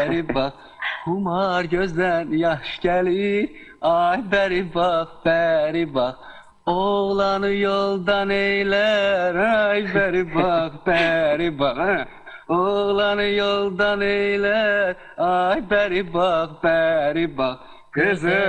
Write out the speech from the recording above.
Bəri bax, humar gözdən yaş gəlir. Ay bəri bax, bəri bax. Oğlanı yoldan eylər. Ay bəri bax, bəri bax. Oğlanı yoldan eylər. Ay bəri bax, bəri bax. Qızım